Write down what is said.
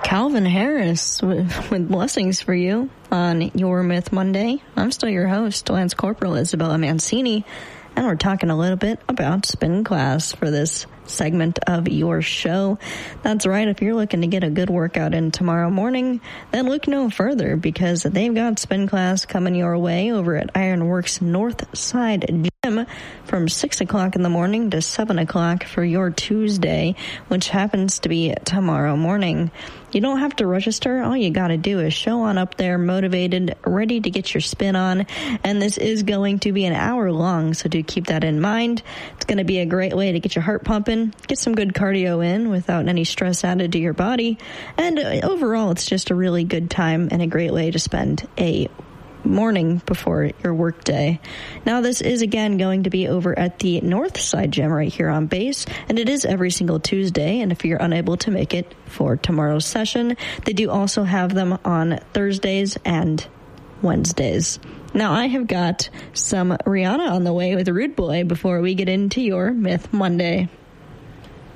Calvin Harris with blessings for you on Your Myth Monday. I'm still your host, Lance Corporal Isabella Mancini, and we're talking a little bit about spin class for this segment of your show. That's right, if you're looking to get a good workout in tomorrow morning, then look no further, because they've got spin class coming your way over at Ironworks North Side Gym from 6 o'clock in the morning to 7 o'clock for your Tuesday, which happens to be tomorrow morning. You don't have to register. All you got to do is show on up there, motivated, ready to get your spin on. And this is going to be an hour long, so do keep that in mind. It's going to be a great way to get your heart pumping, get some good cardio in without any stress added to your body. And overall, it's just a really good time and a great way to spend a morning before your work day. Now, this is again going to be over at the North Side Gym right here on base, and it is every single Tuesday. And if you're unable to make it for tomorrow's session, they do also have them on Thursdays and Wednesdays. Now, I have got some Rihanna on the way with Rude Boy before we get into your Myth Monday.